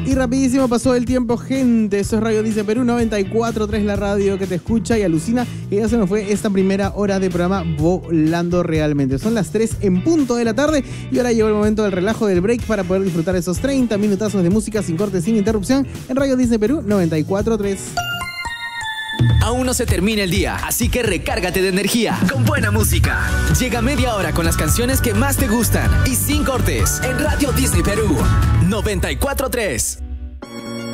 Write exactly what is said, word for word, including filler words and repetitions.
Y rapidísimo pasó el tiempo, gente. Eso es Radio Disney Perú noventa y cuatro punto tres, la radio que te escucha y alucina. Y ya se nos fue esta primera hora de programa volando realmente. Son las tres en punto de la tarde y ahora llegó el momento del relajo, del break, para poder disfrutar esos treinta minutazos de música sin corte, sin interrupción en Radio Disney Perú noventa y cuatro punto tres. Aún no se termina el día, así que recárgate de energía con buena música. Llega media hora con las canciones que más te gustan y sin cortes en Radio Disney Perú noventa y cuatro punto tres.